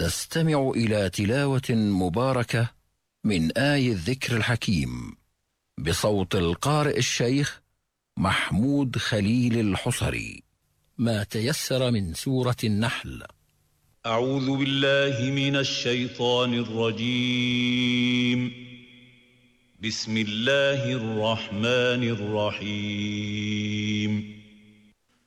تستمع إلى تلاوة مباركة من آي الذكر الحكيم بصوت القارئ الشيخ محمود خليل الحصري. ما تيسر من سورة النحل. أعوذ بالله من الشيطان الرجيم. بسم الله الرحمن الرحيم.